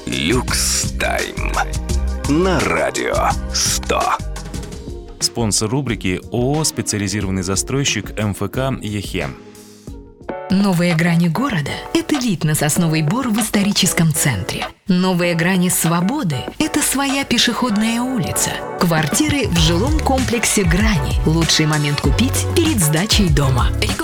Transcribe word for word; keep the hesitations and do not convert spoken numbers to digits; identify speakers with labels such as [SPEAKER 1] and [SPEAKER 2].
[SPEAKER 1] Люкс Тайм на радио сто.
[SPEAKER 2] Спонсор рубрики ООО «Специализированный застройщик МФК ЕХЕ».
[SPEAKER 3] Новые грани города – это вид на Сосновый Бор в историческом центре. Новые грани свободы – это своя пешеходная улица. Квартиры в жилом комплексе «Грани». Лучший момент купить перед сдачей дома.